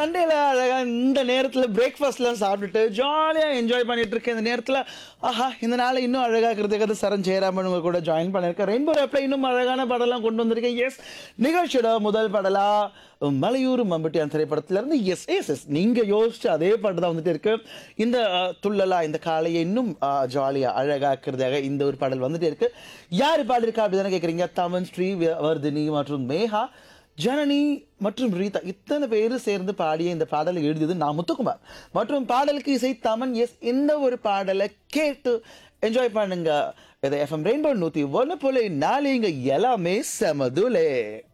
சண்டேல அழகா இந்த நேரத்துல பிரேக்ஃபாஸ்ட்லாம் சாப்பிட்டுட்டு ஜாலியா என்ஜாய் பண்ணிட்டு இருக்கேன். இந்த நேரத்துல ஆஹா இந்த நாளை இன்னும் அழகாக்கிறதுக்கு சரண் ஜெயராமன் உங்க கூட ஜாயின் பண்ணிருக்கேன். ரெயின்போ ஆப்ல இன்னும் அழகான பாடலாம் கொண்டு வந்திருக்கேன். எஸ், நிகழ்ச்சியோட முதல் பாடலா மலையூர் மம்பட்டியான் திரைப்படத்துல இருந்து எஸ் எஸ் எஸ் நீங்க யோசிச்சு அதே பாட்டு தான் வந்துட்டு இருக்கு. இந்த துள்ளலா இந்த காலையை இன்னும் ஜாலியா அழகாக்குறதாக இந்த ஒரு பாடல் வந்துட்டு இருக்கு. யாரு பாடிருக்கா அப்படிதானே கேக்குறீங்க. தமன், ஸ்ரீ வர்தினி மற்றும் மேகா, ஜனனி மற்றும் ரீதா இத்தனை பேரு சேர்ந்து பாடிய இந்த பாடலை எழுதியது நான் முத்துக்குமார் மற்றும் பாடலுக்கு இசை தமன். எஸ், இந்த ஒரு பாடலை கேட்டு என்ஜாய் பண்ணுங்க. இதை FM ரெயின்போ 101.4 இங்க எல்லாமே செமதுலே.